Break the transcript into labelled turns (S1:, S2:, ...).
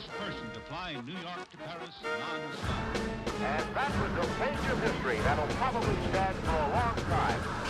S1: first person to fly New York to Paris non-stop.
S2: And that was a page of history that'll probably stand for a long time.